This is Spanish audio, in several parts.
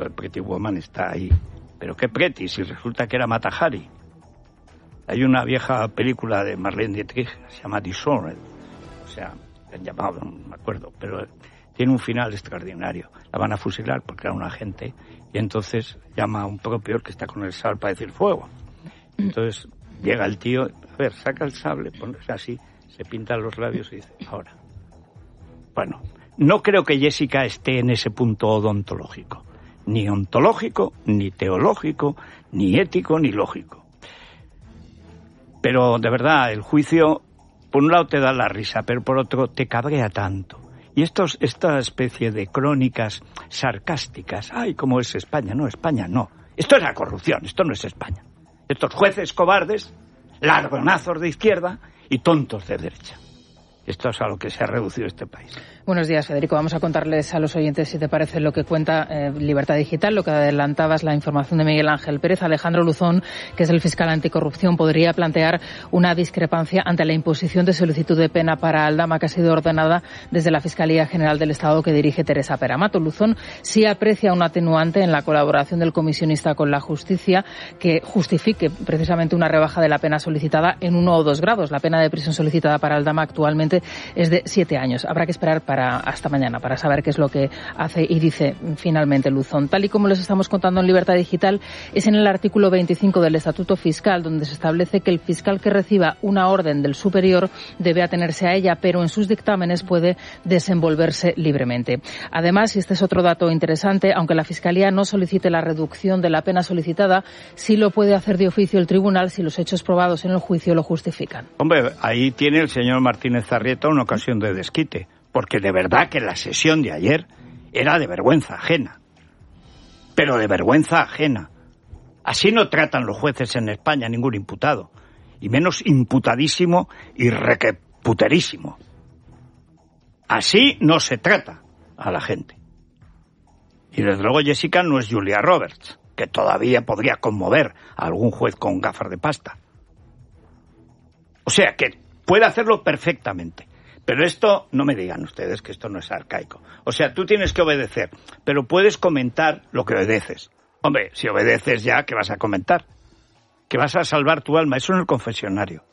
lo de Pretty Woman está ahí. Pero qué Pretty, si resulta que era Mata Hari. Hay una vieja película de Marlene Dietrich, se llama Dishonored, o sea, la han llamado, no me acuerdo, pero tiene un final extraordinario. La van a fusilar porque era un agente, y entonces llama a un propio que está con el sable para decir fuego. Entonces llega el tío, a ver, saca el sable, ponerse así, se pinta los labios y dice, ahora. Bueno, no creo que Jessica esté en ese punto odontológico, ni ontológico, ni teológico, ni ético, ni lógico. Pero de verdad, el juicio, por un lado te da la risa, pero por otro te cabrea tanto. Y esta especie de crónicas sarcásticas, ay, ¿cómo es España? No, España no. Esto es la corrupción, esto no es España. Estos jueces cobardes, ladronazos de izquierda y tontos de derecha. Esto es a lo que se ha reducido este país. Buenos días, Federico. Vamos a contarles a los oyentes, si te parece, lo que cuenta Libertad Digital. Lo que adelantabas, la información de Miguel Ángel Pérez. Alejandro Luzón, que es el fiscal anticorrupción, podría plantear una discrepancia ante la imposición de solicitud de pena para Aldama, que ha sido ordenada desde la Fiscalía General del Estado que dirige Teresa Peramato. Luzón sí aprecia un atenuante en la colaboración del comisionista con la justicia que justifique precisamente una rebaja de la pena solicitada en 1 o 2 grados. La pena de prisión solicitada para Aldama actualmente es de 7 años. Habrá que esperar hasta mañana para saber qué es lo que hace y dice finalmente Luzón. Tal y como les estamos contando en Libertad Digital, es en el artículo 25 del Estatuto Fiscal donde se establece que el fiscal que reciba una orden del superior debe atenerse a ella, pero en sus dictámenes puede desenvolverse libremente. Además, y este es otro dato interesante, aunque la Fiscalía no solicite la reducción de la pena solicitada, sí lo puede hacer de oficio el tribunal si los hechos probados en el juicio lo justifican. Hombre, ahí tiene el señor Martínez Zarrieta una ocasión de desquite, porque de verdad que la sesión de ayer era de vergüenza ajena. Pero de vergüenza ajena. Así no tratan los jueces en España a ningún imputado, y menos imputadísimo y requeputerísimo. Así no se trata a la gente. Y desde luego Jessica no es Julia Roberts, que todavía podría conmover a algún juez con gafas de pasta. O sea que puede hacerlo perfectamente. Pero esto, no me digan ustedes que esto no es arcaico. O sea, tú tienes que obedecer, pero puedes comentar lo que obedeces. Hombre, si obedeces ya, ¿qué vas a comentar? Que vas a salvar tu alma. Eso en el confesionario.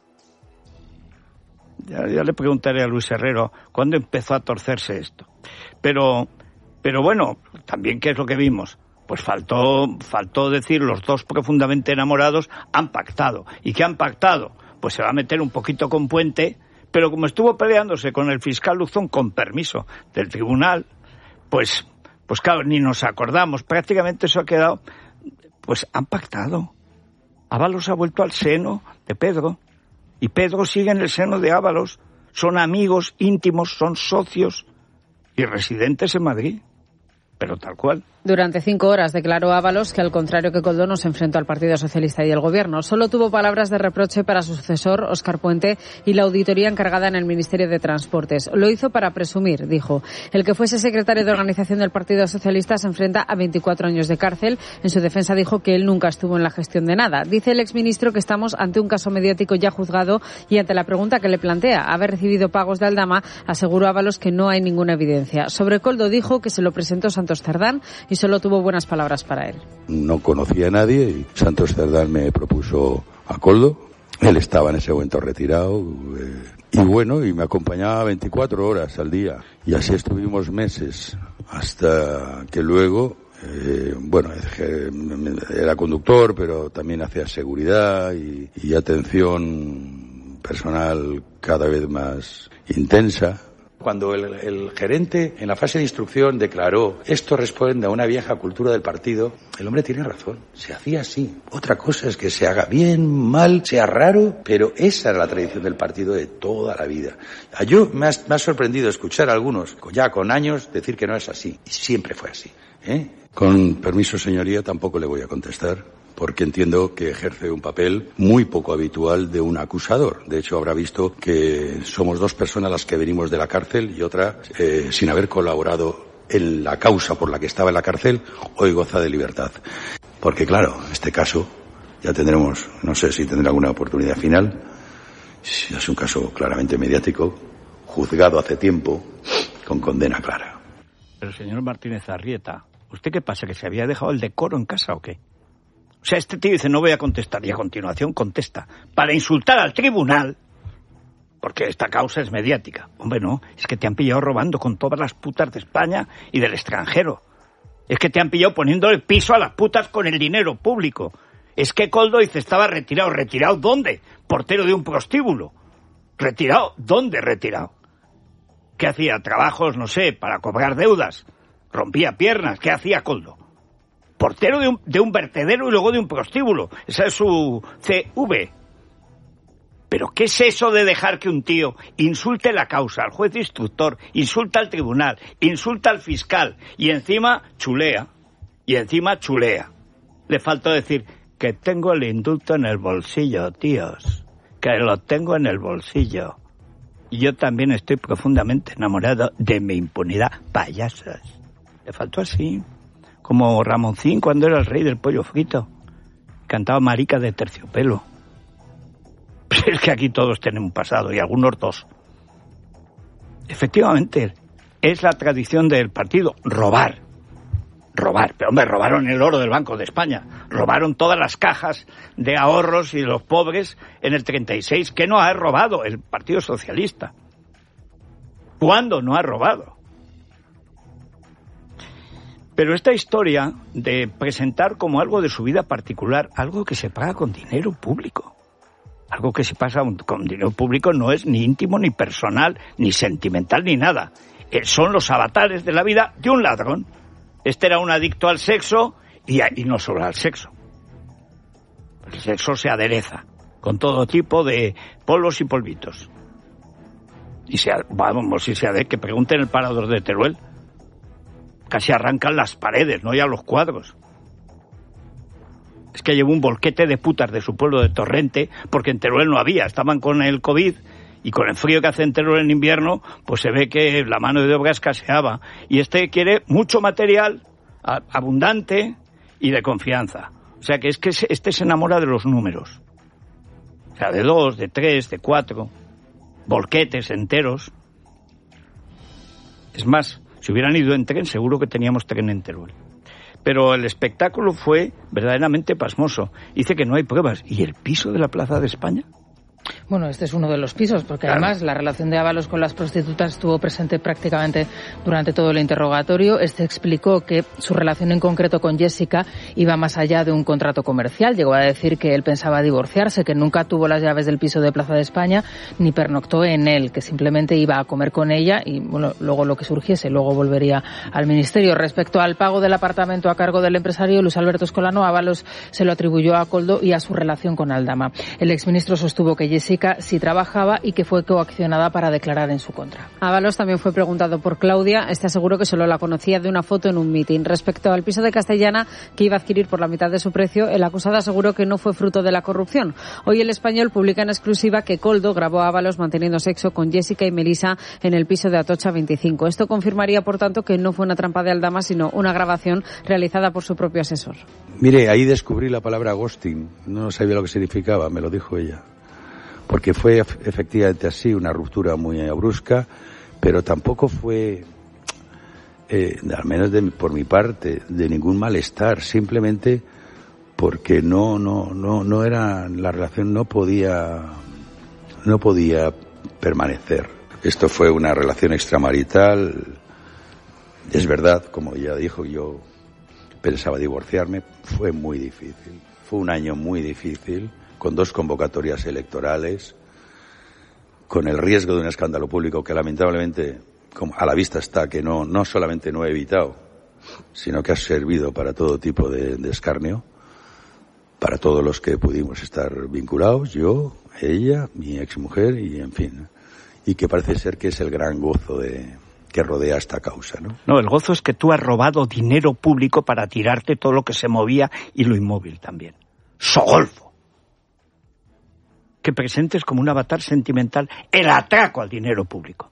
Ya le preguntaré a Luis Herrero cuándo empezó a torcerse esto. Pero bueno, también ¿qué es lo que vimos? Pues faltó decir los dos profundamente enamorados han pactado. ¿Y qué han pactado? Pues se va a meter un poquito con Puente. Pero como estuvo peleándose con el fiscal Luzón con permiso del tribunal, pues claro, ni nos acordamos. Prácticamente eso ha quedado. Pues han pactado. Ábalos ha vuelto al seno de Pedro. Y Pedro sigue en el seno de Ábalos. Son amigos íntimos, son socios y residentes en Madrid. Pero tal cual. Durante 5 horas declaró Ábalos que, al contrario que Koldo, no se enfrentó al Partido Socialista y el Gobierno. Solo tuvo palabras de reproche para su sucesor, Óscar Puente, y la auditoría encargada en el Ministerio de Transportes. Lo hizo para presumir, dijo. El que fuese secretario de organización del Partido Socialista se enfrenta a 24 años de cárcel. En su defensa dijo que él nunca estuvo en la gestión de nada. Dice el exministro que estamos ante un caso mediático ya juzgado y ante la pregunta que le plantea, haber recibido pagos de Aldama, aseguró Ábalos que no hay ninguna evidencia. Sobre Koldo dijo que se lo presentó Santos Cerdán y solo tuvo buenas palabras para él. No conocía a nadie y Santos Cerdán me propuso a Koldo. Él estaba en ese momento retirado y bueno, y me acompañaba 24 horas al día. Y así estuvimos meses hasta que luego, era conductor, pero también hacía seguridad y atención personal cada vez más intensa. Cuando el gerente en la fase de instrucción declaró esto responde a una vieja cultura del partido, el hombre tiene razón, se hacía así. Otra cosa es que se haga bien, mal, sea raro, pero esa era la tradición del partido de toda la vida. Me ha sorprendido escuchar a algunos ya con años decir que no es así, y siempre fue así. Con permiso, señoría, tampoco le voy a contestar, porque entiendo que ejerce un papel muy poco habitual de un acusador. De hecho, habrá visto que somos 2 personas las que venimos de la cárcel y otra, sin haber colaborado en la causa por la que estaba en la cárcel, hoy goza de libertad. Porque claro, en este caso ya tendremos, no sé si tendrá alguna oportunidad final, es un caso claramente mediático, juzgado hace tiempo, con condena clara. Pero señor Martínez Arrieta, ¿Usted qué pasa? ¿Que se había dejado el decoro en casa o qué? O sea, este tío dice, no voy a contestar, y a continuación contesta, para insultar al tribunal, porque esta causa es mediática. Hombre, no, es que te han pillado robando con todas las putas de España y del extranjero. Es que te han pillado poniendo el piso a las putas con el dinero público. Es que Koldo dice, estaba retirado. ¿Retirado dónde? Portero de un prostíbulo. ¿Retirado? ¿Dónde retirado? ¿Qué hacía? Trabajos, no sé, para cobrar deudas. Rompía piernas. ¿Qué hacía Koldo? Portero de un vertedero y luego de un prostíbulo. Esa es su CV. ¿Pero qué es eso de dejar que un tío insulte la causa, al juez instructor, insulta al tribunal, insulta al fiscal y encima chulea? Le falta decir que tengo el indulto en el bolsillo, tíos. Que lo tengo en el bolsillo. Y yo también estoy profundamente enamorado de mi impunidad. Payasos. Le faltó así. Como Ramoncín cuando era el rey del pollo frito. Cantaba marica de terciopelo. Es que aquí todos tienen un pasado y algunos dos. Efectivamente, es la tradición del partido robar. Pero hombre, robaron el oro del Banco de España. Robaron todas las cajas de ahorros y los pobres en el 36. ¿Qué no ha robado el Partido Socialista? ¿Cuándo no ha robado? Pero esta historia de presentar como algo de su vida particular, algo que se paga con dinero público, algo que se pasa con dinero público no es ni íntimo, ni personal, ni sentimental, ni nada. Son los avatares de la vida de un ladrón. Este era un adicto al sexo y no solo al sexo. El sexo se adereza con todo tipo de polvos y polvitos. Que pregunten el parador de Teruel. Casi arrancan las paredes, no ya los cuadros. Es que llevó un bolquete de putas de su pueblo de Torrente, porque en Teruel no había, estaban con el COVID y con el frío que hace en Teruel en invierno, pues se ve que la mano de obra escaseaba. Y este quiere mucho material, abundante y de confianza. O sea que este se enamora de los números. O sea, de 2, de 3, de 4, bolquetes enteros. Es más, si hubieran ido en tren, seguro que teníamos tren en Teruel. Pero el espectáculo fue verdaderamente pasmoso. Dice que no hay pruebas. ¿Y el piso de la Plaza de España? Bueno, este es uno de los pisos, porque claro, además la relación de Ábalos con las prostitutas estuvo presente prácticamente durante todo el interrogatorio. Este explicó que su relación en concreto con Jessica iba más allá de un contrato comercial. Llegó a decir que él pensaba divorciarse, que nunca tuvo las llaves del piso de Plaza de España ni pernoctó en él, que simplemente iba a comer con ella y bueno, luego lo que surgiese, luego volvería al ministerio. Respecto al pago del apartamento a cargo del empresario Luis Alberto Escolano, Ábalos se lo atribuyó a Koldo y a su relación con Aldama. El exministro sostuvo que Jessica sí trabajaba y que fue coaccionada para declarar en su contra. Ábalos también fue preguntado por Claudia. Este aseguró que solo la conocía de una foto en un mitin. Respecto al piso de Castellana, que iba a adquirir por la mitad de su precio, el acusado aseguró que no fue fruto de la corrupción. Hoy El Español publica en exclusiva que Koldo grabó a Ábalos manteniendo sexo con Jessica y Melisa en el piso de Atocha 25. Esto confirmaría, por tanto, que no fue una trampa de Aldama, sino una grabación realizada por su propio asesor. Mire, ahí descubrí la palabra ghosting. No sabía lo que significaba, me lo dijo ella. Porque fue efectivamente así, una ruptura muy brusca, pero tampoco fue, al menos por mi parte, de ningún malestar, simplemente porque no era, la relación no podía permanecer. Esto fue una relación extramarital, es verdad, como ella dijo, yo pensaba divorciarme, fue muy difícil, fue un año muy difícil, con 2 convocatorias electorales, con el riesgo de un escándalo público que lamentablemente, como a la vista está, que no solamente no he evitado, sino que ha servido para todo tipo de escarnio, para todos los que pudimos estar vinculados, yo, ella, mi exmujer y en fin, y que parece ser que es el gran gozo que rodea esta causa, ¿no? No, el gozo es que tú has robado dinero público para tirarte todo lo que se movía y lo inmóvil también. ¡Sogolfo! Que presentes como un avatar sentimental el atraco al dinero público.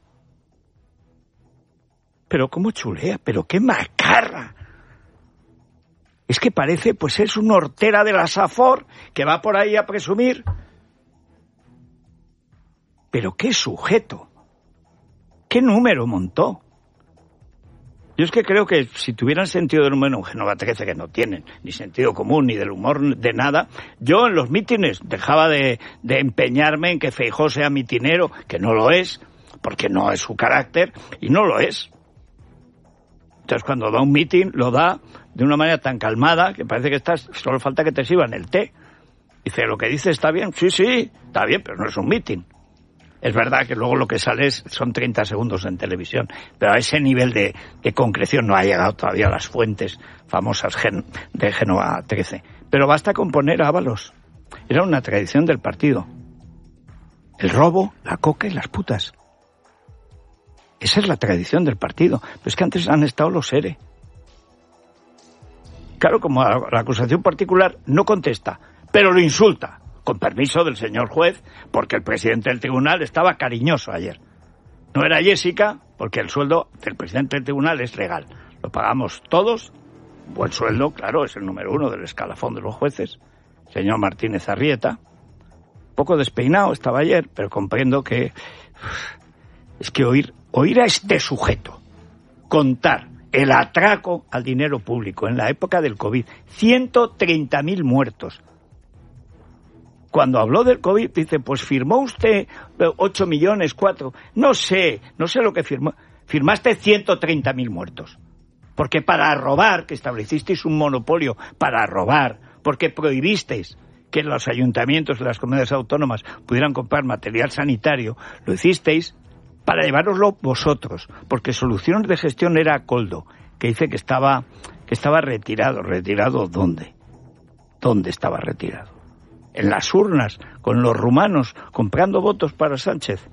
Pero cómo chulea, pero qué macarra. Es que parece, pues es una hortera de la Safor que va por ahí a presumir. Pero qué sujeto, qué número montó. Yo es que creo que si tuvieran sentido del humor en Génova 13, que no tienen, ni sentido común, ni del humor, de nada, yo en los mítines dejaba de empeñarme en que Feijóo sea mitinero, que no lo es, porque no es su carácter, y no lo es. Entonces cuando da un mitin, lo da de una manera tan calmada, que parece que solo falta que te sirvan el té. Dice, ¿lo que dice está bien? Sí, está bien, pero no es un mitin. Es verdad que luego lo que sale son 30 segundos en televisión, pero a ese nivel de concreción no ha llegado todavía las fuentes famosas de Génova 13. Pero basta con poner a Ábalos. Era una tradición del partido. El robo, la coca y las putas. Esa es la tradición del partido. Pero es que antes han estado los ERE. Claro, como la acusación particular no contesta, pero lo insulta. Con permiso del señor juez, porque el presidente del tribunal estaba cariñoso ayer. No era Jessica, porque el sueldo del presidente del tribunal es legal. Lo pagamos todos. Buen sueldo, claro, es el número 1 del escalafón de los jueces. Señor Martínez Arrieta. Poco despeinado estaba ayer, pero comprendo que... Es que oír a este sujeto contar el atraco al dinero público en la época del COVID, 130.000 muertos. Cuando habló del COVID, dice, pues firmó usted 8 millones, 4... No sé lo que firmó. Firmaste 130.000 muertos. Porque para robar, que establecisteis un monopolio para robar, porque prohibisteis que los ayuntamientos de las comunidades autónomas pudieran comprar material sanitario, lo hicisteis para llevároslo vosotros, porque Soluciones de Gestión era Coldo, que dice que estaba retirado. ¿Retirado dónde? ¿Dónde estaba retirado? En las urnas, con los rumanos, comprando votos para Sánchez.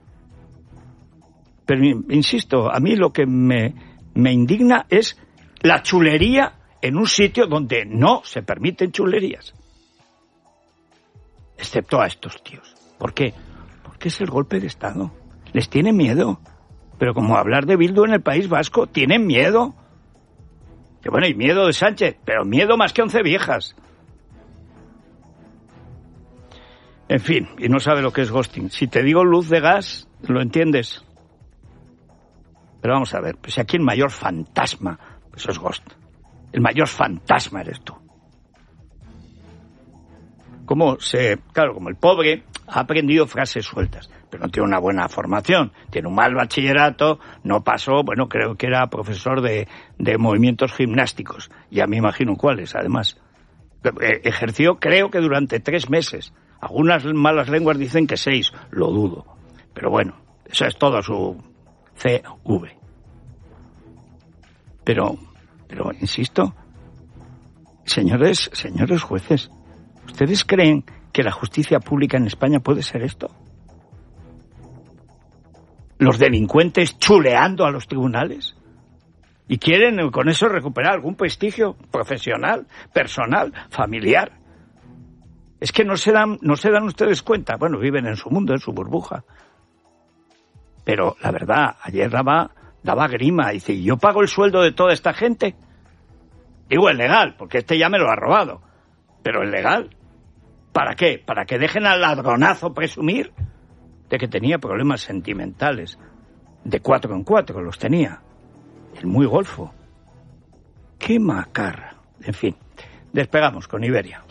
Pero, insisto, a mí lo que me indigna es la chulería en un sitio donde no se permiten chulerías. Excepto a estos tíos. ¿Por qué? Porque es el golpe de Estado. Les tiene miedo. Pero como hablar de Bildu en el País Vasco, tienen miedo. Que bueno, y miedo de Sánchez, pero miedo más que 11 viejas. En fin, y no sabe lo que es ghosting. Si te digo luz de gas, lo entiendes. Pero vamos a ver, pues aquí el mayor fantasma, pues es Ghost. El mayor fantasma eres tú. Como el pobre ha aprendido frases sueltas, pero no tiene una buena formación, tiene un mal bachillerato, no pasó, bueno, creo que era profesor de movimientos gimnásticos, ya me imagino cuáles, además. Ejerció, creo que durante 3 meses. Algunas malas lenguas dicen que 6, lo dudo. Pero bueno, esa es toda su CV. Pero insisto, señores jueces, ¿ustedes creen que la justicia pública en España puede ser esto? ¿Los delincuentes chuleando a los tribunales? ¿Y quieren con eso recuperar algún prestigio profesional, personal, familiar? Es que no se dan ustedes cuenta. Bueno, viven en su mundo, en su burbuja. Pero la verdad, ayer daba grima. Dice, ¿yo pago el sueldo de toda esta gente? Digo el legal, porque este ya me lo ha robado. Pero el legal, ¿para qué? ¿Para que dejen al ladronazo presumir de que tenía problemas sentimentales? De 4 en 4 los tenía. El muy golfo. ¡Qué macarra! En fin, despegamos con Iberia.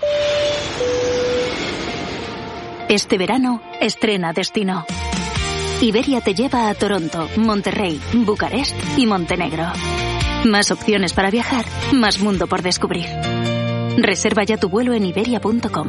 Este verano, estrena destino. Iberia te lleva a Toronto, Monterrey, Bucarest y Montenegro. Más opciones para viajar, más mundo por descubrir. Reserva ya tu vuelo en iberia.com.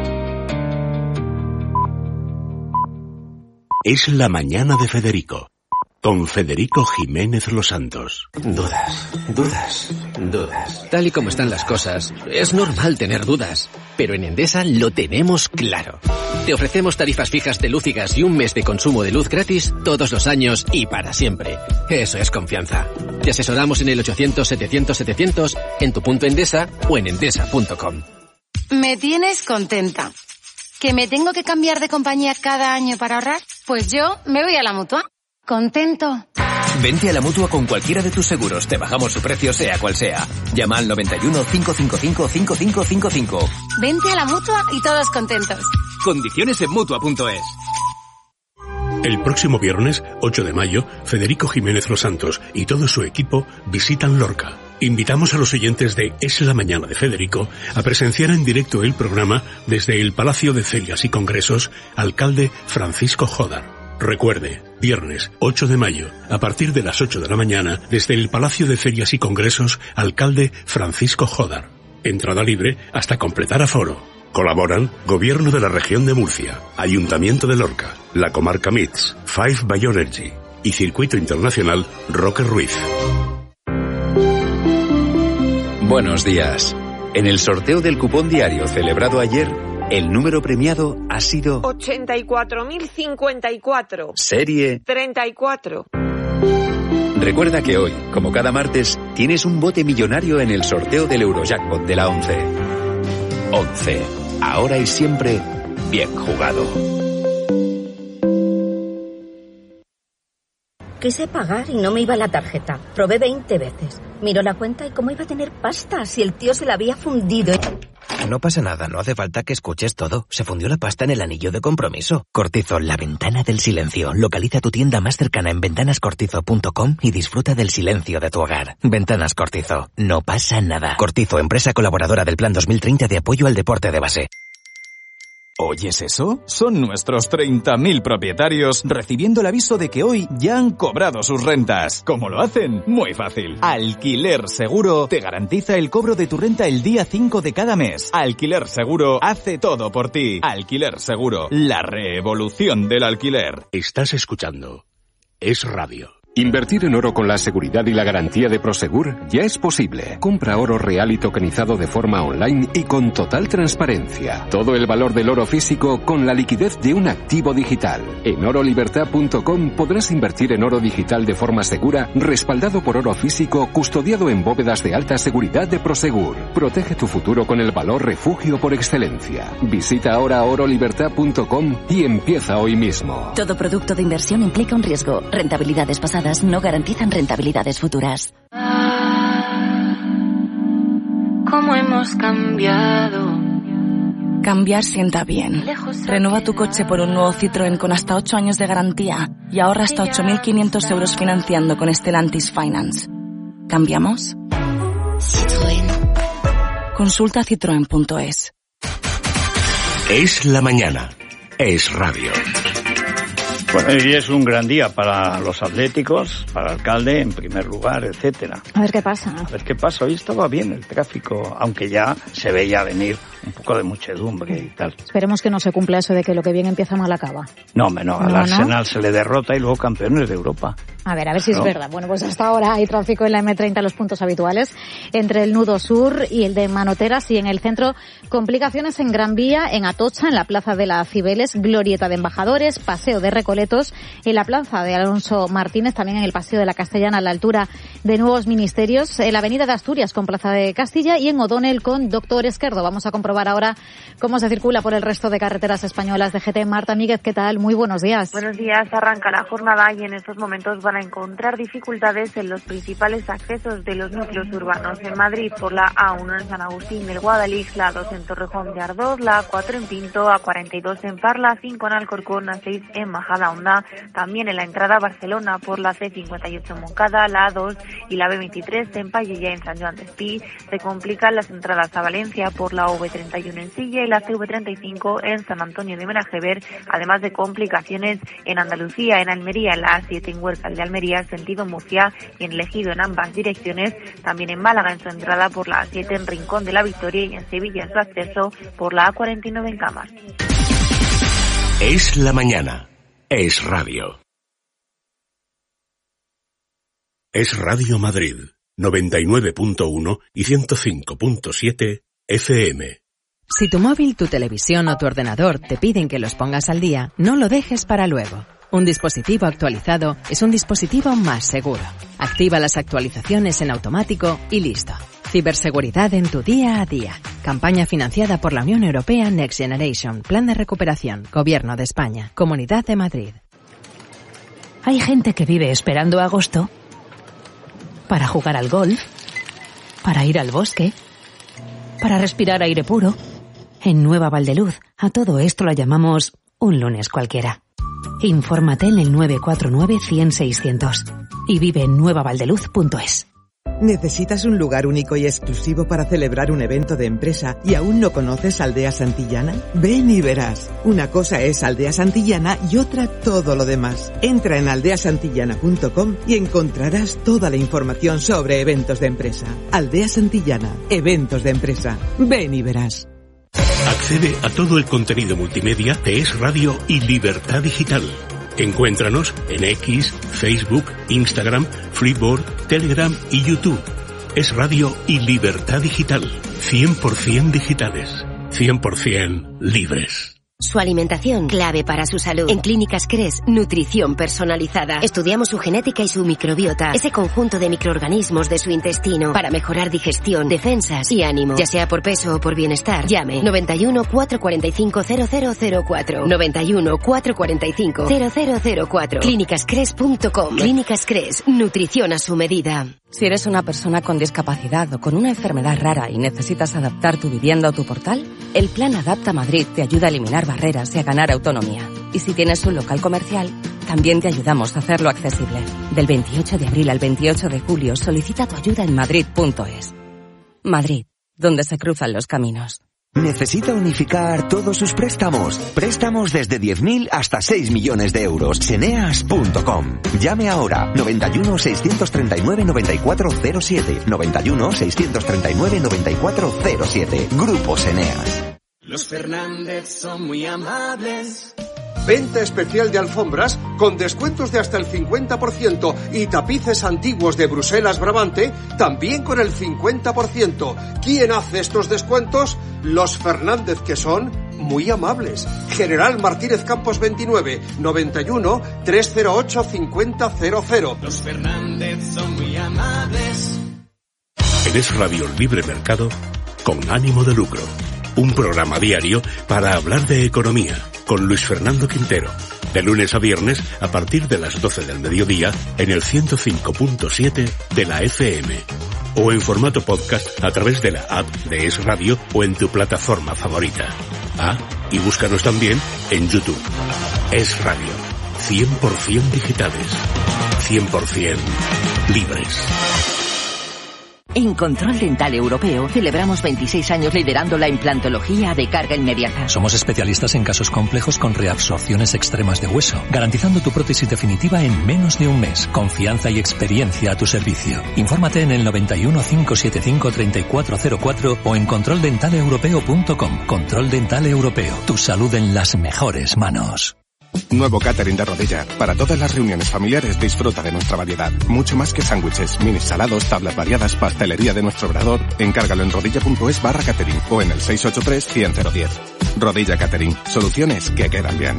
Es la mañana de Federico, con Federico Jiménez Los Santos. Dudas. Tal y como están las cosas, es normal tener dudas. Pero en Endesa lo tenemos claro. Te ofrecemos tarifas fijas de luz y gas y un mes de consumo de luz gratis todos los años y para siempre. Eso es confianza. Te asesoramos en el 800-700-700, en tu punto Endesa o en endesa.com. Me tienes contenta. ¿Que me tengo que cambiar de compañía cada año para ahorrar? Pues yo me voy a la Mutua. Contento. Vente a la Mutua con cualquiera de tus seguros. Te bajamos su precio sea cual sea. Llama al 91 555 5555. Vente a la Mutua y todos contentos. Condiciones en Mutua.es. El próximo viernes, 8 de mayo, Federico Jiménez Los Santos y todo su equipo visitan Lorca. Invitamos a los oyentes de Es la Mañana de Federico a presenciar en directo el programa desde el Palacio de Ferias y Congresos, alcalde Francisco Jodar. Recuerde, viernes 8 de mayo, a partir de las 8 de la mañana, desde el Palacio de Ferias y Congresos, alcalde Francisco Jodar. Entrada libre hasta completar aforo. Colaboran Gobierno de la Región de Murcia, Ayuntamiento de Lorca, la Comarca MITS, Five Bioenergy y Circuito Internacional Roque Ruiz. Buenos días. En el sorteo del cupón diario celebrado ayer, el número premiado ha sido 84.054. Serie 34. Recuerda que hoy, como cada martes, tienes un bote millonario en el sorteo del Eurojackpot de la 11. 11. Ahora y siempre, bien jugado. Quise pagar y no me iba la tarjeta. Probé 20 veces. Miró la cuenta y cómo iba a tener pasta si el tío se la había fundido. No pasa nada, no hace falta que escuches todo. Se fundió la pasta en el anillo de compromiso. Cortizo, la ventana del silencio. Localiza tu tienda más cercana en ventanascortizo.com y disfruta del silencio de tu hogar. Ventanas Cortizo. No pasa nada. Cortizo, empresa colaboradora del Plan 2030 de apoyo al deporte de base. ¿Oyes eso? Son nuestros 30.000 propietarios recibiendo el aviso de que hoy ya han cobrado sus rentas. ¿Cómo lo hacen? Muy fácil. Alquiler Seguro te garantiza el cobro de tu renta el día 5 de cada mes. Alquiler Seguro hace todo por ti. Alquiler Seguro, la revolución del alquiler. Estás escuchando Es Radio. Invertir en oro con la seguridad y la garantía de Prosegur ya es posible. Compra oro real y tokenizado de forma online y con total transparencia. Todo el valor del oro físico con la liquidez de un activo digital. En orolibertad.com podrás invertir en oro digital de forma segura, respaldado por oro físico, custodiado en bóvedas de alta seguridad de Prosegur. Protege tu futuro con el valor refugio por excelencia. Visita ahora orolibertad.com y empieza hoy mismo. Todo producto de inversión implica un riesgo. Rentabilidades pasadas no garantizan rentabilidades futuras. ¿Cómo hemos cambiado? Cambiar sienta bien. Renueva tu coche por un nuevo Citroën con hasta 8 años de garantía y ahorra hasta 8.500 euros financiando con Stellantis Finance. ¿Cambiamos? Citroën. Consulta citroen.es. Es la mañana. Es Radio. Bueno, hoy es un gran día para los atléticos, para el alcalde en primer lugar, etcétera. A ver qué pasa. A ver qué pasa. Hoy estaba bien el tráfico, aunque ya se veía venir un poco de muchedumbre y tal. Esperemos que no se cumpla eso de que lo que bien empieza mal acaba. No, al Arsenal se le derrota y luego campeones de Europa. A ver si es verdad. Bueno, pues hasta ahora hay tráfico en la M30 en los puntos habituales, entre el nudo sur y el de Manoteras, y en el centro complicaciones en Gran Vía, en Atocha, en la plaza de la Cibeles, Glorieta de Embajadores, Paseo de Recoletos, en la plaza de Alonso Martínez, también en el Paseo de la Castellana a la altura de Nuevos Ministerios, en la Avenida de Asturias con Plaza de Castilla y en O'Donnell con Doctor Esquerdo. Vamos a comprobar ahora cómo se circula por el resto de carreteras españolas de GT. Marta Míguez, ¿qué tal? Muy buenos días. Buenos días. Arranca la jornada y en estos momentos van a encontrar dificultades en los principales accesos de los núcleos urbanos. En Madrid por la A1 en San Agustín del Guadalix, la A2 en Torrejón de Ardoz, la A4 en Pinto, A42 en Parla, A5 en Alcorcón, A6 en Majadahonda, también en la entrada a Barcelona por la C58 en Moncada, la A2 y la B23 en Pallilla en San Joan d'Espí. Se complican las entradas a Valencia por la V31 en Silla y la CV35 en San Antonio de Benajever, además de complicaciones en Andalucía, en Almería, en la A7 en Huércal de Almería, sentido Murcia, y en Ejido en ambas direcciones, también en Málaga en su entrada por la A7 en Rincón de la Victoria y en Sevilla en su acceso por la A49 en Camas. Es la mañana. Es Radio. Es Radio Madrid, 99.1 y 105.7 FM. Si tu móvil, tu televisión o tu ordenador te piden que los pongas al día, no lo dejes para luego. Un dispositivo actualizado es un dispositivo más seguro. Activa las actualizaciones en automático y listo. Ciberseguridad en tu día a día. Campaña financiada por la Unión Europea Next Generation. Plan de recuperación. Gobierno de España. Comunidad de Madrid. Hay gente que vive esperando agosto para jugar al golf, para ir al bosque, para respirar aire puro. En Nueva Valdeluz, a todo esto lo llamamos un lunes cualquiera. Infórmate en el 949-100-600 y vive en nuevavaldeluz.es. ¿Necesitas un lugar único y exclusivo para celebrar un evento de empresa y aún no conoces Aldea Santillana? Ven y verás. Una cosa es Aldea Santillana y otra todo lo demás. Entra en aldeasantillana.com y encontrarás toda la información sobre eventos de empresa. Aldea Santillana, eventos de empresa. Ven y verás. Accede a todo el contenido multimedia de Es Radio y Libertad Digital. Encuéntranos en X, Facebook, Instagram, Flipboard, Telegram y YouTube. Es Radio y Libertad Digital. 100% digitales. 100% libres. Su alimentación, clave para su salud. En Clínicas Cres, nutrición personalizada. Estudiamos su genética y su microbiota, ese conjunto de microorganismos de su intestino, para mejorar digestión, defensas y ánimo. Ya sea por peso o por bienestar, llame 91 445 0004. 91 445 0004. Clínicascres.com. Clínicas Cres, nutrición a su medida. Si eres una persona con discapacidad o con una enfermedad rara y necesitas adaptar tu vivienda o tu portal, el Plan Adapta Madrid te ayuda a eliminar barreras y a ganar autonomía. Y si tienes un local comercial, también te ayudamos a hacerlo accesible. Del 28 de abril al 28 de julio, solicita tu ayuda en madrid.es. Madrid, donde se cruzan los caminos. ¿Necesita unificar todos sus préstamos? Préstamos desde 10.000 hasta 6 millones de euros. Seneas.com. Llame ahora. 91 639 9407. 91 639 9407. Grupo Seneas. Los Fernández son muy amables. Venta especial de alfombras con descuentos de hasta el 50% y tapices antiguos de Bruselas Brabante también con el 50%. ¿Quién hace estos descuentos? Los Fernández, que son muy amables. General Martínez Campos 29, 91 308 5000. Los Fernández son muy amables. En Es Radio Libre Mercado, con ánimo de lucro. Un programa diario para hablar de economía, con Luis Fernando Quintero, de lunes a viernes a partir de las 12 del mediodía en el 105.7 de la FM, o en formato podcast a través de la app de Es Radio o en tu plataforma favorita. Ah, y búscanos también en YouTube. Es Radio, 100% digitales, 100% libres. En Control Dental Europeo celebramos 26 años liderando la implantología de carga inmediata. Somos especialistas en casos complejos con reabsorciones extremas de hueso, garantizando tu prótesis definitiva en menos de un mes. Confianza y experiencia a tu servicio. Infórmate en el 91 575 3404 o en controldentaleeuropeo.com. Control Dental Europeo. Tu salud en las mejores manos. Nuevo catering de Rodilla. Para todas las reuniones familiares disfruta de nuestra variedad. Mucho más que sándwiches, mini salados, tablas variadas, pastelería de nuestro obrador. Encárgalo en rodilla.es/catering o en el 683-100-010. Rodilla Catering. Soluciones que quedan bien.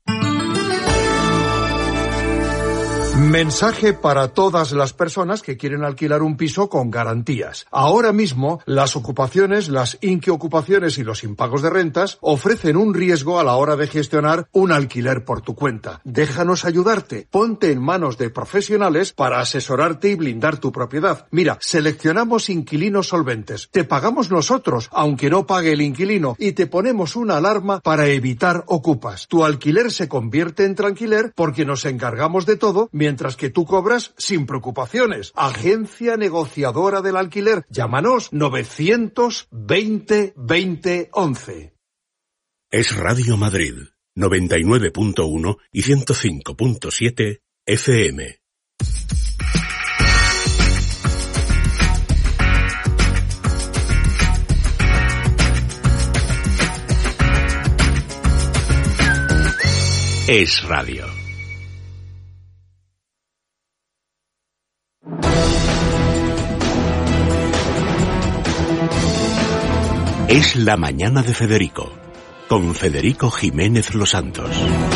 Mensaje para todas las personas que quieren alquilar un piso con garantías. Ahora mismo, las ocupaciones, las inquiocupaciones y los impagos de rentas ofrecen un riesgo a la hora de gestionar un alquiler por tu cuenta. Déjanos ayudarte. Ponte en manos de profesionales para asesorarte y blindar tu propiedad. Mira, seleccionamos inquilinos solventes. Te pagamos nosotros, aunque no pague el inquilino, y te ponemos una alarma para evitar ocupas. Tu alquiler se convierte en tranquiler porque nos encargamos de todo, mientras que tú cobras sin preocupaciones. Agencia Negociadora del Alquiler. Llámanos 920 20 11. Es Radio Madrid, 99.1 y 105.7 FM. Es Radio. Es la mañana de Federico, con Federico Jiménez Los Santos.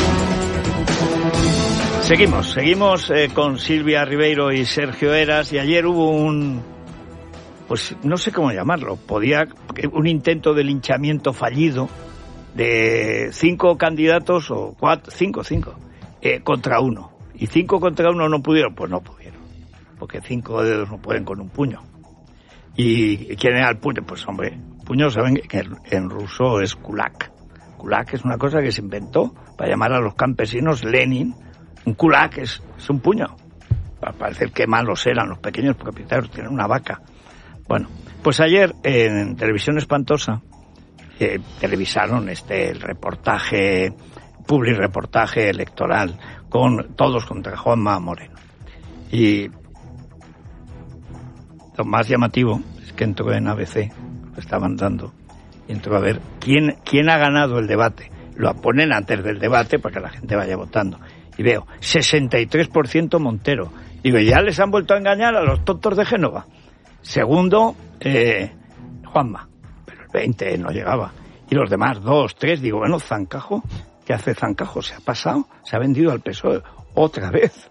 Seguimos con Silvia Ribeiro y Sergio Eras, y ayer hubo pues no sé cómo llamarlo, un intento de linchamiento fallido de 5 candidatos, o 5 contra 1. Y 5 contra 1 no pudieron, pues no pudieron, porque 5 dedos no pueden con un puño. ¿Y quién era el puño? Pues hombre, puño saben que en ruso es kulak. kulak es una cosa que se inventó para llamar a los campesinos Lenin. Un kulak es un puño, para parecer que malos eran los pequeños propietarios, tienen una vaca. Bueno, pues ayer en Televisión Espantosa televisaron el reportaje, publireportaje electoral con todos contra Juanma Moreno. Y lo más llamativo es que entró en ABC, lo estaban dando, y entró a ver quién ha ganado el debate. Lo ponen antes del debate para que la gente vaya votando. Y veo 63% Montero. Digo, ya les han vuelto a engañar a los tontos de Génova. Segundo, Juanma, pero el 20 no llegaba. Y los demás, 2, 3, digo, bueno, Zancajo, ¿qué hace Zancajo? Se ha pasado, se ha vendido al PSOE otra vez.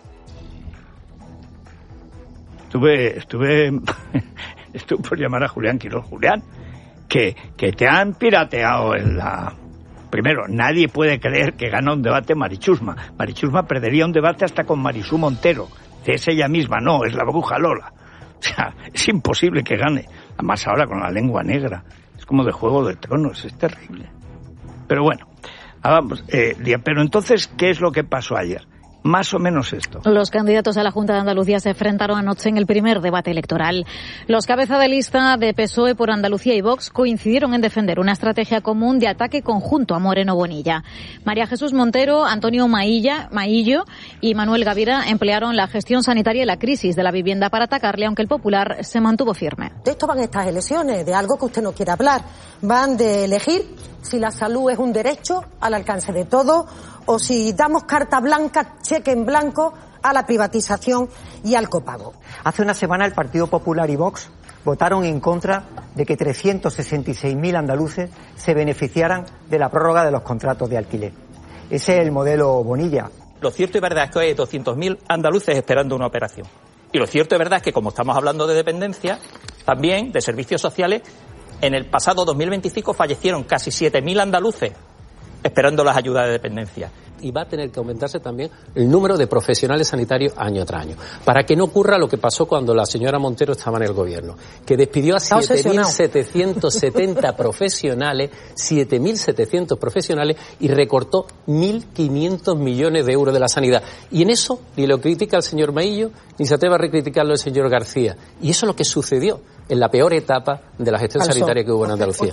Estuve por llamar a Julián Quirós. Julián, que te han pirateado en la... Primero, nadie puede creer que gana un debate Marichusma. Marichusma perdería un debate hasta con Marisú Montero. Es ella misma, no, es la bruja Lola. O sea, es imposible que gane. Además ahora con la lengua negra. Es como de Juego de Tronos, es terrible. Pero bueno, vamos. Pero entonces, ¿qué es lo que pasó ayer? Más o menos esto. Los candidatos a la Junta de Andalucía se enfrentaron anoche en el primer debate electoral. Los cabezas de lista de PSOE por Andalucía y Vox coincidieron en defender una estrategia común de ataque conjunto a Moreno Bonilla. María Jesús Montero, Antonio Maillo y Manuel Gavira emplearon la gestión sanitaria y la crisis de la vivienda para atacarle, aunque el Popular se mantuvo firme. De esto van estas elecciones, de algo que usted no quiere hablar. Van de elegir si la salud es un derecho al alcance de todos o si damos carta blanca, cheque en blanco a la privatización y al copago. Hace una semana el Partido Popular y Vox votaron en contra de que 366.000 andaluces se beneficiaran de la prórroga de los contratos de alquiler. Ese es el modelo Bonilla. Lo cierto y verdad es que hay 200.000 andaluces esperando una operación. Y lo cierto y verdad es que, como estamos hablando de dependencia, también de servicios sociales, en el pasado 2025 fallecieron casi 7.000 andaluces esperando las ayudas de dependencia. Y va a tener que aumentarse también el número de profesionales sanitarios año tras año, para que no ocurra lo que pasó cuando la señora Montero estaba en el gobierno, que despidió a 7.770 profesionales, 7.700 profesionales, y recortó 1.500 millones de euros de la sanidad. Y en eso ni lo critica el señor Maillo, ni se atreve a recriticarlo el señor García. Y eso es lo que sucedió en la peor etapa de la gestión sanitaria que hubo en Andalucía.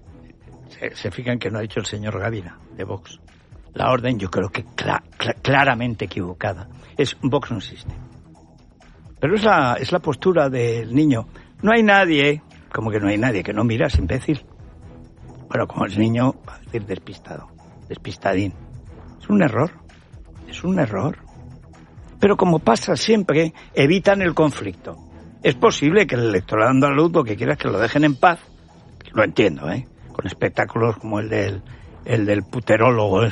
Se fijan que no ha dicho el señor Gavira, de Vox. La orden, yo creo que claramente equivocada. Vox no existe. Pero es la postura del niño. No hay nadie, como que no hay nadie, que no miras, imbécil. Bueno, como el niño, va a decir despistado, despistadín. Es un error. Pero como pasa siempre, evitan el conflicto. Es posible que el electorado andaluz lo que quiera es que lo dejen en paz. Lo entiendo, con espectáculos como el del puterólogo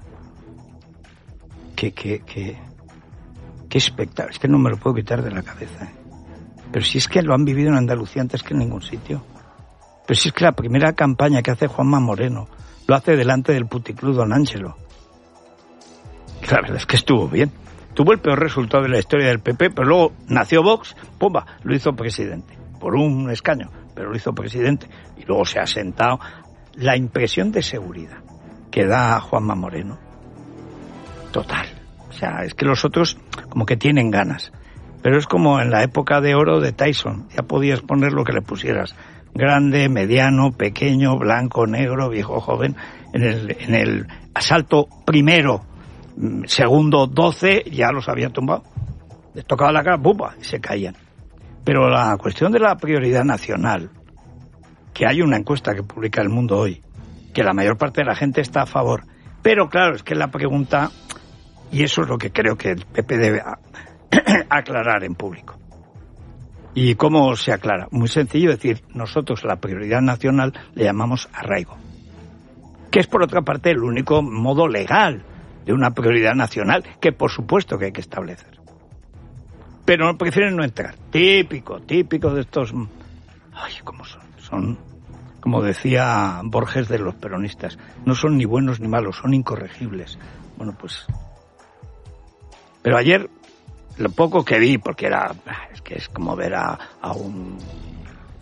qué espectáculo, es que no me lo puedo quitar de la cabeza, pero si es que lo han vivido en Andalucía antes que en ningún sitio. Pero si es que la primera campaña que hace Juanma Moreno lo hace delante del puticlub Don Ángelo. La verdad es que estuvo bien. Tuvo el peor resultado de la historia del PP, pero luego nació Vox, ¡pumba!, lo hizo presidente por un escaño, pero lo hizo presidente y luego se ha sentado. La impresión de seguridad que da Juanma Moreno, total. O sea, es que los otros como que tienen ganas. Pero es como en la época de oro de Tyson. Ya podías poner lo que le pusieras. Grande, mediano, pequeño, blanco, negro, viejo, joven. En el asalto primero, segundo, 12, ya los había tumbado. Les tocaba la cara, ¡bupa!, y se caían. Pero la cuestión de la prioridad nacional, que hay una encuesta que publica El Mundo hoy, que la mayor parte de la gente está a favor. Pero claro, es que la pregunta, y eso es lo que creo que el PP debe aclarar en público. ¿Y cómo se aclara? Muy sencillo, decir, nosotros la prioridad nacional le llamamos arraigo, que es por otra parte el único modo legal de una prioridad nacional, que por supuesto que hay que establecer. Pero prefieren no entrar. Típico de estos... Ay, ¿cómo son? Son, como decía Borges de los peronistas, no son ni buenos ni malos, son incorregibles. Bueno, pues... Pero ayer, lo poco que vi, porque es que es como ver a un...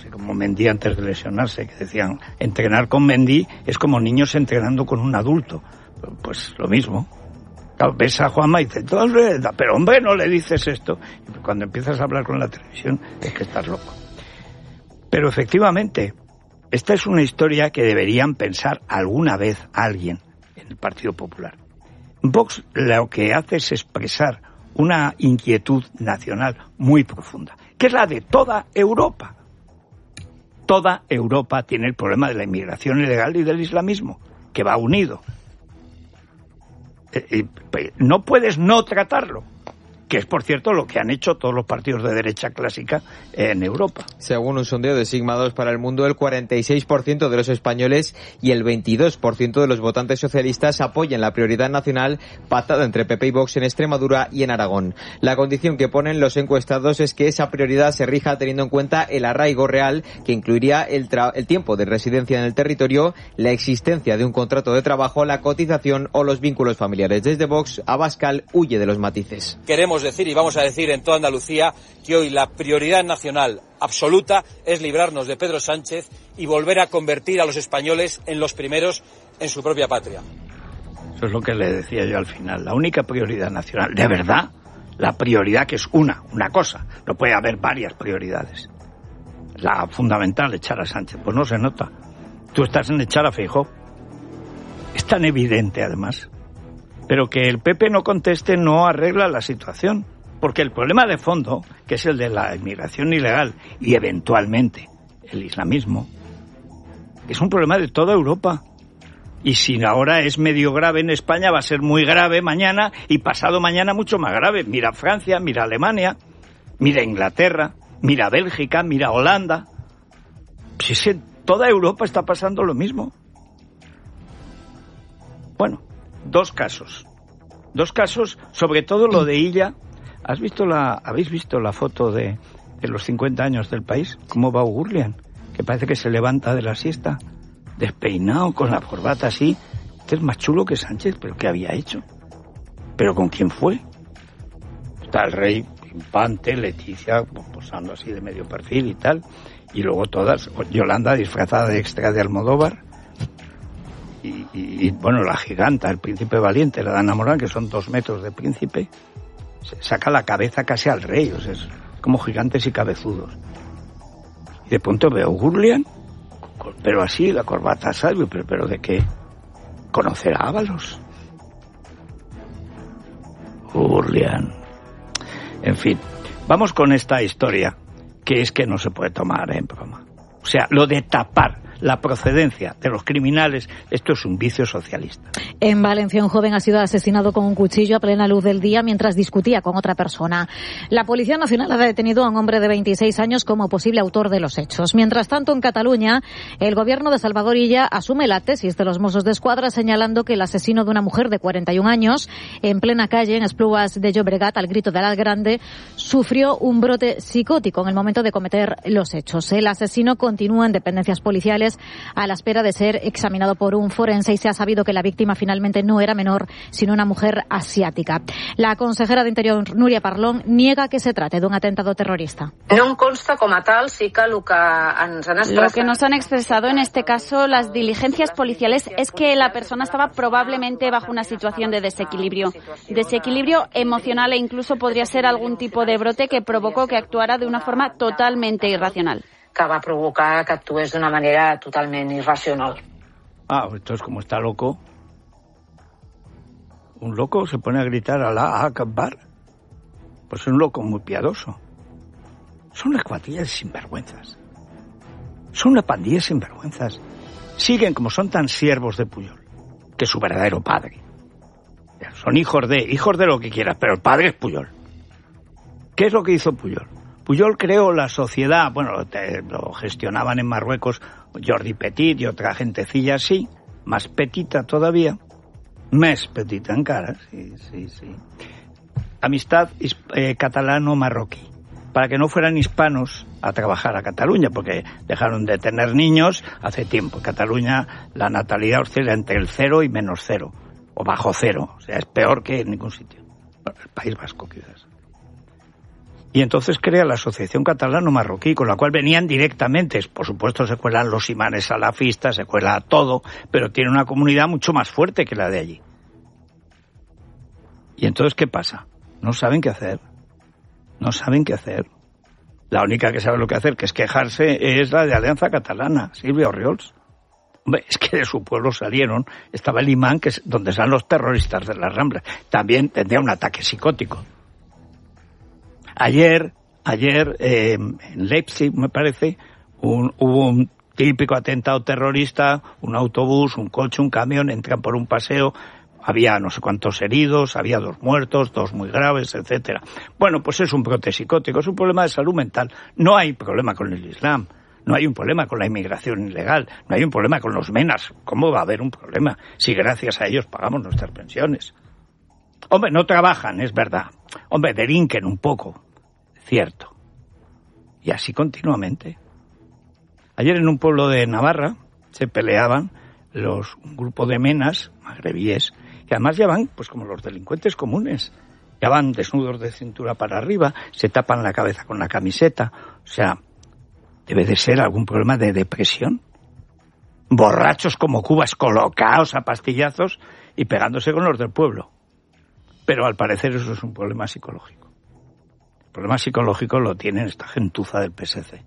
lesionarse, como Mendy antes de lesionarse, que decían, entrenar con Mendy es como niños entrenando con un adulto. Pues lo mismo. Claro, ves a Juanma y dices, pero hombre, no le dices esto. Y cuando empiezas a hablar con la televisión es que estás loco. Pero efectivamente, esta es una historia que deberían pensar alguna vez alguien en el Partido Popular. Vox lo que hace es expresar una inquietud nacional muy profunda, que es la de toda Europa. Toda Europa tiene el problema de la inmigración ilegal y del islamismo, que va unido. No puedes no tratarlo, que es, por cierto, lo que han hecho todos los partidos de derecha clásica en Europa. Según un sondeo de Sigma 2 para el Mundo, el 46% de los españoles y el 22% de los votantes socialistas apoyan la prioridad nacional pactada entre PP y Vox en Extremadura y en Aragón. La condición que ponen los encuestados es que esa prioridad se rija teniendo en cuenta el arraigo real, que incluiría el tiempo de residencia en el territorio, la existencia de un contrato de trabajo, la cotización o los vínculos familiares. Desde Vox, Abascal huye de los matices. Queremos decir y vamos a decir en toda Andalucía que hoy la prioridad nacional absoluta es librarnos de Pedro Sánchez y volver a convertir a los españoles en los primeros en su propia patria. Eso es lo que le decía yo al final. La única prioridad nacional, de verdad, la prioridad que es una cosa. No puede haber varias prioridades. La fundamental, echar a Sánchez. Pues no se nota. Tú estás en echar a Feijóo. Es tan evidente, además. Pero que el PP no conteste no arregla la situación, porque el problema de fondo, que es el de la inmigración ilegal y eventualmente el islamismo, es un problema de toda Europa. Y si ahora es medio grave en España, va a ser muy grave mañana y pasado mañana mucho más grave. Mira Francia, mira Alemania, mira Inglaterra, mira Bélgica, mira Holanda. Pues en toda Europa está pasando lo mismo. Bueno. Dos casos, sobre todo lo de Illa. ¿Habéis visto la foto de los 50 años del país? ¿Cómo va Gurlian? Que parece que se levanta de la siesta, despeinado, con la corbata así. Este es más chulo que Sánchez, pero ¿qué había hecho? ¿Pero con quién fue? Está el rey, Infante, Leticia, posando así de medio perfil y tal. Y luego todas, Yolanda disfrazada de extra de Almodóvar. Y bueno, la giganta, el príncipe valiente, la Dana Morán, que son 2 metros de príncipe, se saca la cabeza casi al rey, o sea, es como gigantes y cabezudos. Y de pronto veo Gurlian, pero así, la corbata salve, pero ¿de qué? ¿Conocerá a Ábalos? Gurlian. En fin, vamos con esta historia, que es que no se puede tomar en broma. O sea, lo de tapar la procedencia de los criminales, esto es un vicio socialista. En Valencia, un joven ha sido asesinado con un cuchillo a plena luz del día mientras discutía con otra persona. La Policía Nacional ha detenido a un hombre de 26 años como posible autor de los hechos. Mientras tanto, en Cataluña, el gobierno de Salvador Illa asume la tesis de los Mossos d'Esquadra, señalando que el asesino de una mujer de 41 años, en plena calle, en Esplugas de Llobregat, al grito de la Grande, sufrió un brote psicótico en el momento de cometer los hechos. El asesino continúa en dependencias policiales a la espera de ser examinado por un forense y se ha sabido que la víctima finalmente no era menor, sino una mujer asiática. La consejera de Interior, Núria Parlon, niega que se trate de un atentado terrorista. No em consta com a tal, sí que lo que nos han expresado en este caso las diligencias policiales es que la persona estaba probablemente bajo una situación de desequilibrio emocional e incluso podría ser algún tipo de brote que provocó que actuara de una forma totalmente irracional. Que va provocar que actués d'una manera totalment irracional. Entonces, como está loco, un loco se pone a gritar Alá Akbar. Pues es un loco muy piadoso. Son una cuadrilla de sinvergüenzas. Son una pandilla de sinvergüenzas. Siguen como son tan siervos de Pujol, que es su verdadero padre. Son hijos de lo que quieras, pero el padre es Pujol. ¿Qué es lo que hizo Pujol? Pujol creó la sociedad, lo gestionaban en Marruecos Jordi Petit y otra gentecilla así, más petita todavía, más petita encara, sí. Amistad catalano-marroquí, para que no fueran hispanos a trabajar a Cataluña, porque dejaron de tener niños hace tiempo. En Cataluña la natalidad oscila entre el 0 y -0, o bajo 0, o sea, es peor que en ningún sitio. El País Vasco quizás. Y entonces crea la Asociación Catalano-Marroquí, con la cual venían directamente. Por supuesto se cuelan los imanes salafistas, se cuela todo, pero tiene una comunidad mucho más fuerte que la de allí. Y entonces, ¿qué pasa? No saben qué hacer. No saben qué hacer. La única que sabe lo que hacer, que es quejarse, es la de Alianza Catalana, Sílvia Orriols. Hombre, es que de su pueblo salieron, estaba el imán, que es donde están los terroristas de las Ramblas. También tendría un ataque psicótico. Ayer en Leipzig, me parece, hubo un típico atentado terrorista, un autobús, un coche, un camión, entran por un paseo, había no sé cuántos heridos, había 2 muertos, 2 muy graves, etcétera. Bueno, pues es un brote psicótico, es un problema de salud mental. No hay problema con el Islam, no hay un problema con la inmigración ilegal, no hay un problema con los menas. ¿Cómo va a haber un problema si gracias a ellos pagamos nuestras pensiones? Hombre, no trabajan, es verdad. Hombre, delinquen un poco, cierto. Y así continuamente. Ayer en un pueblo de Navarra se peleaban un grupo de menas magrebíes, que además ya van, pues como los delincuentes comunes, ya van desnudos de cintura para arriba, se tapan la cabeza con la camiseta. O sea, debe de ser algún problema de depresión. Borrachos como cubas, colocados a pastillazos y pegándose con los del pueblo. Pero al parecer eso es un problema psicológico. El problema psicológico lo tiene esta gentuza del PSC.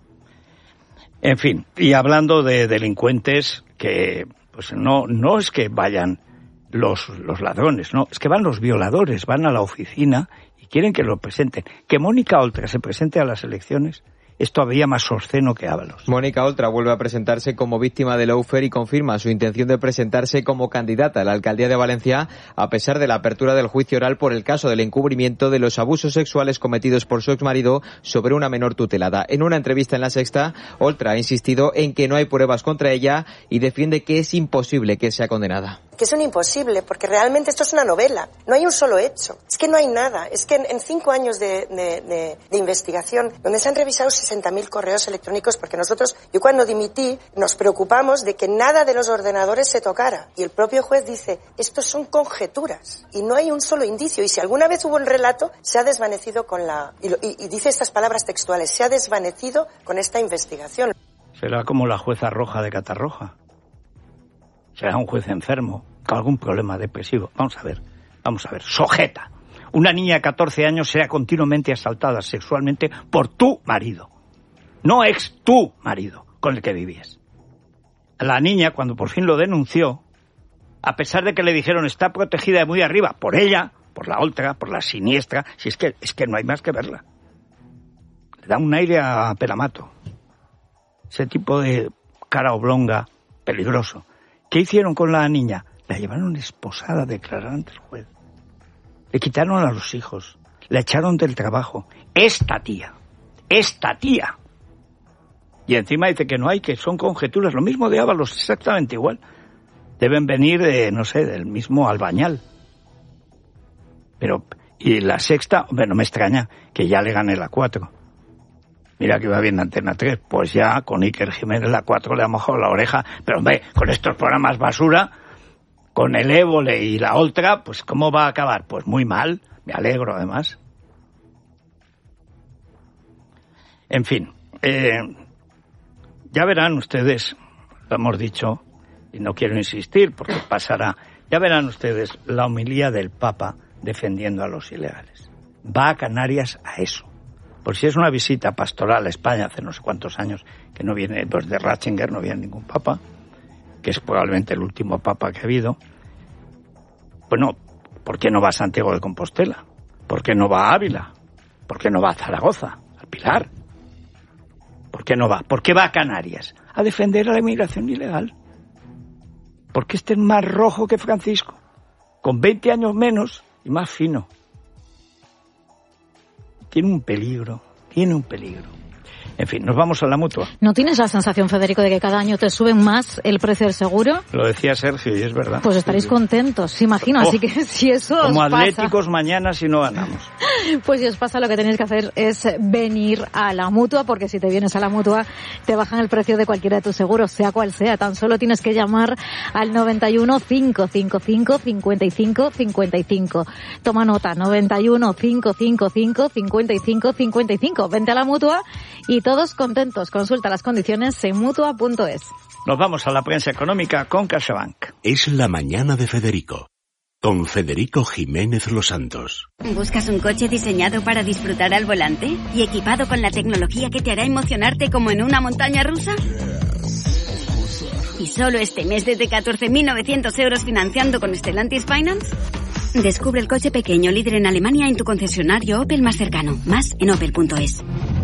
En fin, y hablando de delincuentes, que pues no es que vayan los ladrones, no, es que van los violadores, van a la oficina y quieren que lo presenten. Que Mónica Oltra se presente a las elecciones es todavía más obsceno que Ábalos. Mónica Oltra vuelve a presentarse como víctima de lawfare y confirma su intención de presentarse como candidata a la alcaldía de Valencia, a pesar de la apertura del juicio oral por el caso del encubrimiento de los abusos sexuales cometidos por su exmarido sobre una menor tutelada. En una entrevista en La Sexta, Oltra ha insistido en que no hay pruebas contra ella y defiende que es imposible que sea condenada. Que es un imposible, porque realmente esto es una novela. No hay un solo hecho. Es que no hay nada. Es que en 5 años de investigación, donde se han revisado 60.000 correos electrónicos, porque yo cuando dimití, nos preocupamos de que nada de los ordenadores se tocara. Y el propio juez dice, estos son conjeturas. Y no hay un solo indicio. Y si alguna vez hubo un relato, se ha desvanecido y dice estas palabras textuales, se ha desvanecido con esta investigación. Será como la jueza Roja de Catarroja. Será un juez enfermo, con algún problema depresivo. Vamos a ver. Sojeta. Una niña de 14 años será continuamente asaltada sexualmente por tu marido. No ex tu marido con el que vivías. La niña, cuando por fin lo denunció, a pesar de que le dijeron está protegida de muy arriba, por ella, por la Oltra, por la siniestra, si es que no hay más que verla. Le da un aire a Pelamato. Ese tipo de cara oblonga, peligroso. ¿Qué hicieron con la niña? La llevaron esposada a declarar ante el juez. Le quitaron a los hijos. La echaron del trabajo. Esta tía. Y encima dice que no hay, que son conjeturas. Lo mismo de Ábalos, exactamente igual. Deben venir, del mismo Albañal. Y La Sexta, no me extraña que ya le gane la 4. Mira que va bien Antena 3, pues ya con Iker Jiménez la 4 le ha mojado la oreja, pero hombre, con estos programas basura, con el Évole y la Oltra, pues ¿cómo va a acabar? Pues muy mal, me alegro además. En fin, ya verán ustedes, lo hemos dicho, y no quiero insistir porque pasará, ya verán ustedes la homilía del Papa defendiendo a los ilegales. Va a Canarias a eso. Por si es una visita pastoral a España hace no sé cuántos años que no viene, pues de Ratzinger no viene ningún papa, que es probablemente el último papa que ha habido. Bueno, ¿por qué no va a Santiago de Compostela? ¿Por qué no va a Ávila? ¿Por qué no va a Zaragoza? ¿Al Pilar? ¿Por qué no va? ¿Por qué va a Canarias? A defender a la inmigración ilegal. Porque este es más rojo que Francisco, con 20 años menos y más fino. Tiene un peligro. En fin, nos vamos a la Mutua. ¿No tienes la sensación, Federico, de que cada año te suben más el precio del seguro? Lo decía Sergio y es verdad. Pues estaréis contentos, imagino. Así que si eso os como pasa, atléticos mañana si no ganamos. Pues si os pasa, lo que tenéis que hacer es venir a la Mutua, porque si te vienes a la Mutua te bajan el precio de cualquiera de tus seguros, sea cual sea. Tan solo tienes que llamar al 91 555 55 55. Toma nota, 91 555 55 55. Vente a la Mutua y todos contentos. Consulta las condiciones en mutua.es. Nos vamos a la prensa económica con CaixaBank. Es la mañana de Federico, con Federico Jiménez Los Santos. ¿Buscas un coche diseñado para disfrutar al volante y equipado con la tecnología que te hará emocionarte como en una montaña rusa? ¿Y solo este mes desde 14.900 euros financiando con Stellantis Finance? Descubre el coche pequeño líder en Alemania en tu concesionario Opel más cercano. Más en opel.es.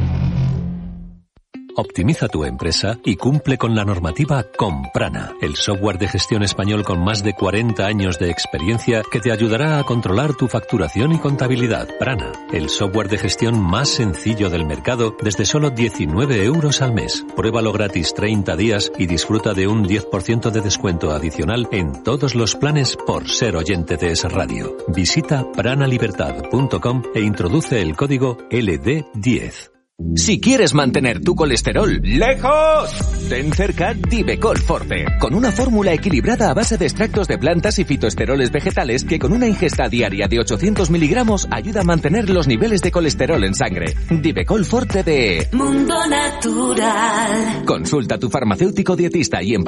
Optimiza tu empresa y cumple con la normativa con Prana, el software de gestión español con más de 40 años de experiencia que te ayudará a controlar tu facturación y contabilidad. Prana, el software de gestión más sencillo del mercado desde solo 19 euros al mes. Pruébalo gratis 30 días y disfruta de un 10% de descuento adicional en todos los planes por ser oyente de Es Radio. Visita pranalibertad.com e introduce el código LD10. Si quieres mantener tu colesterol lejos, ten cerca Divecol Forte, con una fórmula equilibrada a base de extractos de plantas y fitoesteroles vegetales que con una ingesta diaria de 800 miligramos ayuda a mantener los niveles de colesterol en sangre. Divecol Forte de Mundo Natural. Consulta a tu farmacéutico dietista y en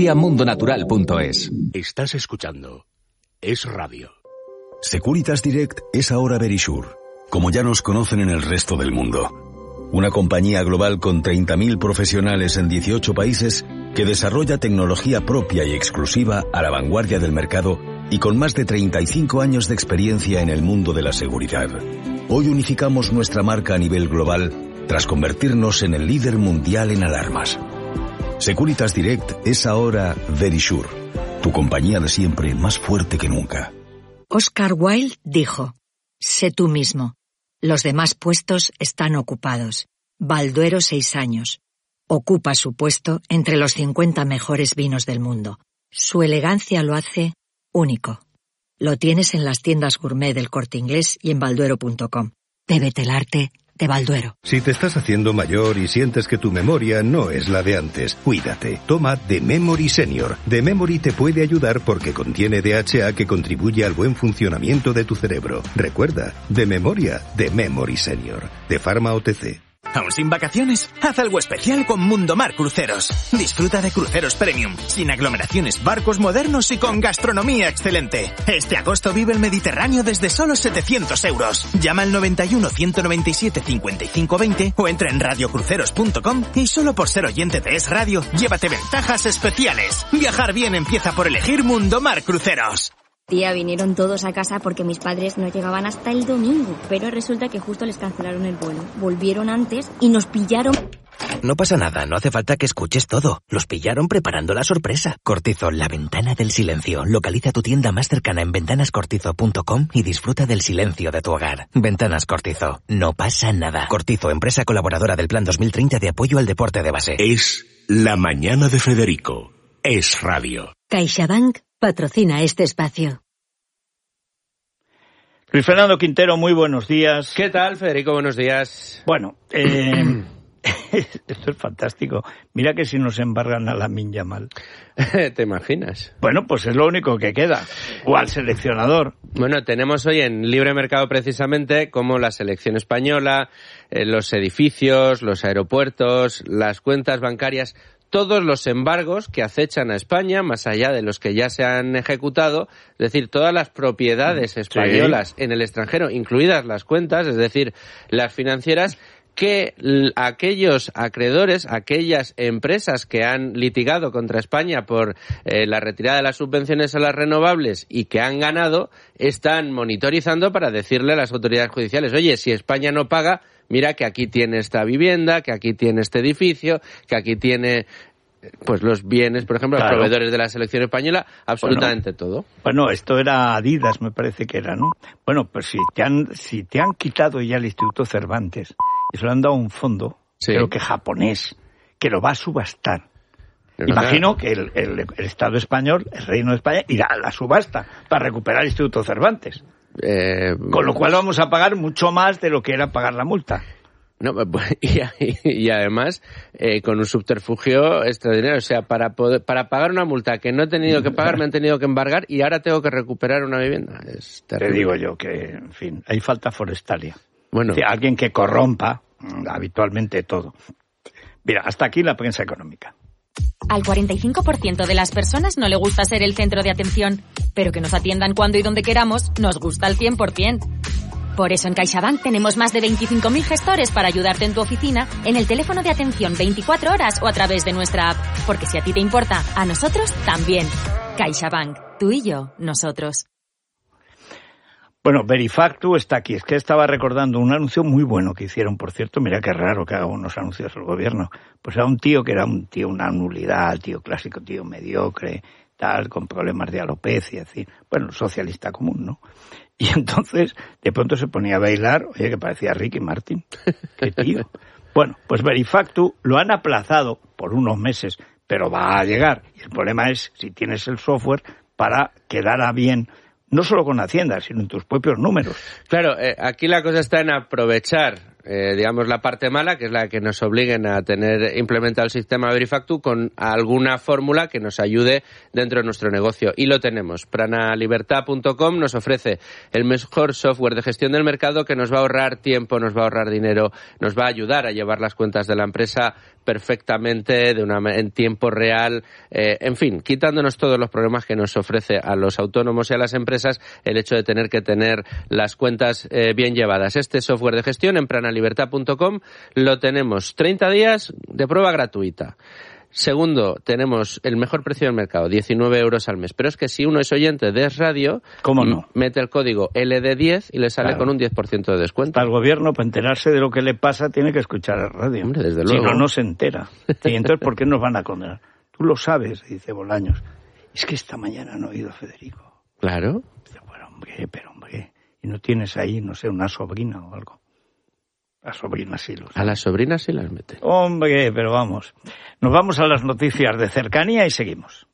parafarmaciamundonatural.es. Estás escuchando Es Radio. Securitas Direct es ahora Verisure, como ya nos conocen en el resto del mundo. Una compañía global con 30.000 profesionales en 18 países que desarrolla tecnología propia y exclusiva a la vanguardia del mercado y con más de 35 años de experiencia en el mundo de la seguridad. Hoy unificamos nuestra marca a nivel global tras convertirnos en el líder mundial en alarmas. Securitas Direct es ahora Verisure, tu compañía de siempre más fuerte que nunca. Oscar Wilde dijo: sé tú mismo. Los demás puestos están ocupados. Balduero 6 años. Ocupa su puesto entre los 50 mejores vinos del mundo. Su elegancia lo hace único. Lo tienes en las tiendas gourmet del Corte Inglés y en balduero.com. Bébete el arte de Balduero. Si te estás haciendo mayor y sientes que tu memoria no es la de antes, cuídate. Toma The Memory Senior. The Memory te puede ayudar porque contiene DHA que contribuye al buen funcionamiento de tu cerebro. Recuerda, de memoria, The Memory Senior. De Pharma OTC. ¿Aún sin vacaciones? Haz algo especial con Mundomar Cruceros. Disfruta de cruceros premium, sin aglomeraciones, barcos modernos y con gastronomía excelente. Este agosto vive el Mediterráneo desde solo 700 euros. Llama al 91 197 55 20 o entra en radiocruceros.com y solo por ser oyente de Es Radio, llévate ventajas especiales. Viajar bien empieza por elegir Mundomar Cruceros. Tía, vinieron todos a casa porque mis padres no llegaban hasta el domingo, pero resulta que justo les cancelaron el vuelo. Volvieron antes y nos pillaron. No pasa nada, no hace falta que escuches todo. Los pillaron preparando la sorpresa. Cortizo, la ventana del silencio. Localiza tu tienda más cercana en ventanascortizo.com y disfruta del silencio de tu hogar. Ventanas Cortizo, no pasa nada. Cortizo, empresa colaboradora del Plan 2030 de apoyo al deporte de base. Es la mañana de Federico. Es Radio. CaixaBank patrocina este espacio. Luis Fernando Quintero, muy buenos días. ¿Qué tal, Federico? Buenos días. Bueno, esto es fantástico. Mira que si nos embargan a Lamine Yamal. ¿Te imaginas? Bueno, pues es lo único que queda. O al seleccionador. Bueno, tenemos hoy en Libre Mercado precisamente como la selección española, los edificios, los aeropuertos, las cuentas bancarias, todos los embargos que acechan a España, más allá de los que ya se han ejecutado, es decir, todas las propiedades españolas en el extranjero, incluidas las cuentas, es decir, las financieras, que aquellos acreedores, aquellas empresas que han litigado contra España por la retirada de las subvenciones a las renovables y que han ganado, están monitorizando para decirle a las autoridades judiciales: oye, si España no paga, mira que aquí tiene esta vivienda, que aquí tiene este edificio, que aquí tiene pues los bienes, por ejemplo, claro, los proveedores de la selección española, absolutamente todo. Bueno, esto era Adidas, me parece que era, ¿no? Bueno, pues si te han quitado ya el Instituto Cervantes y se lo han dado a un fondo, creo que japonés, que lo va a subastar. Imagino que el Estado español, el Reino de España, irá a la subasta para recuperar el Instituto Cervantes. Con lo cual vamos a pagar mucho más de lo que era pagar la multa. No, y además con un subterfugio extraordinario. O sea, para pagar una multa que no he tenido que pagar, me han tenido que embargar y ahora tengo que recuperar una vivienda. Es terrible. Te digo yo que, en fin, hay falta forestalia. Bueno. O sea, alguien que corrompa habitualmente todo. Mira, hasta aquí la prensa económica. Al 45% de las personas no le gusta ser el centro de atención, pero que nos atiendan cuando y donde queramos nos gusta al 100%. Por eso en CaixaBank tenemos más de 25.000 gestores para ayudarte en tu oficina, en el teléfono de atención 24 horas o a través de nuestra app. Porque si a ti te importa, a nosotros también. CaixaBank, tú y yo, nosotros. Bueno, Verifactu está aquí. Es que estaba recordando un anuncio muy bueno que hicieron, por cierto. Mira qué raro que haga unos anuncios el gobierno. Pues era un tío que era una nulidad, tío clásico, tío mediocre, tal, con problemas de alopecia, es decir, bueno, socialista común, ¿no? Y entonces, de pronto se ponía a bailar, oye, que parecía Ricky Martin. ¡Qué tío! Bueno, pues Verifactu lo han aplazado por unos meses, pero va a llegar. Y el problema es si tienes el software para quedar a bien, no solo con Hacienda, sino en tus propios números. Claro, aquí la cosa está en aprovechar, digamos, la parte mala, que es la que nos obliguen a tener implementado el sistema Verifactu con alguna fórmula que nos ayude dentro de nuestro negocio. Y lo tenemos. Pranalibertad.com nos ofrece el mejor software de gestión del mercado que nos va a ahorrar tiempo, nos va a ahorrar dinero, nos va a ayudar a llevar las cuentas de la empresa perfectamente, en tiempo real, en fin, quitándonos todos los problemas que nos ofrece a los autónomos y a las empresas el hecho de tener que tener las cuentas bien llevadas. Este software de gestión en pranalibertad.com lo tenemos 30 días de prueba gratuita. Segundo, tenemos el mejor precio del mercado, 19 euros al mes. Pero es que si uno es oyente de Es Radio, ¿cómo no? Mete el código LD10 y le sale con un 10% de descuento. Al gobierno, para enterarse de lo que le pasa, tiene que escuchar el radio. Hombre, desde luego. Si no, no se entera. Y entonces, ¿por qué nos van a condenar? Tú lo sabes, dice Bolaños. Es que esta mañana no he oído a Federico. Claro. Pero hombre, ¿y no tienes ahí, no sé, una sobrina o algo? Las sobrinas sí A las sobrinas sí las mete. Hombre, pero vamos. Nos vamos a las noticias de cercanía y seguimos.